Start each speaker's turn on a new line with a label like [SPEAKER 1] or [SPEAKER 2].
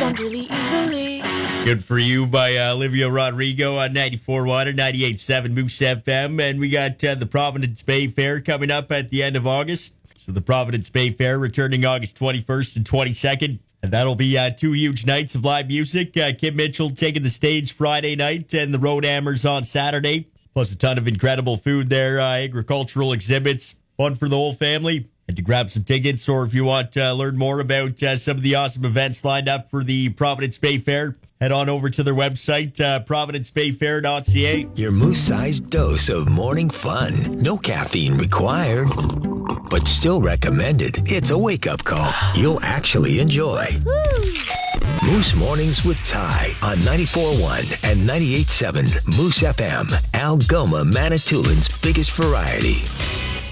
[SPEAKER 1] around really easily.
[SPEAKER 2] Good for You by Olivia Rodrigo on 94.1 and 98.7 Moose FM. And we got the Providence Bay Fair coming up at the end of August. So the Providence Bay Fair returning August 21st and 22nd. And that'll be 2 huge nights of live music. Kim Mitchell taking the stage Friday night and the Road Hammers on Saturday. Plus a ton of incredible food there, agricultural exhibits. Fun for the whole family. And to grab some tickets, or if you want to learn more about some of the awesome events lined up for the Providence Bay Fair, head on over to their website, providencebayfair.ca.
[SPEAKER 3] Your moose-sized dose of morning fun. No caffeine required, but still recommended. It's a wake-up call you'll actually enjoy. Moose Mornings with Ty on 94.1 and 98.7 Moose FM, Algoma, Manitoulин's biggest variety.